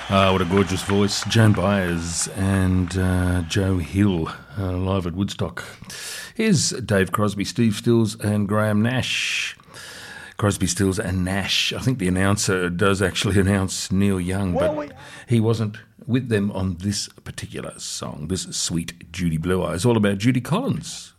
What a gorgeous voice. Joan Baez and Joe Hill live at Woodstock. Here's Dave Crosby, Steve Stills and Graham Nash. Crosby, Stills and Nash. I think the announcer does actually announce Neil Young, but he wasn't with them on this particular song. This is Sweet Judy Blue Eyes, all about Judy Collins.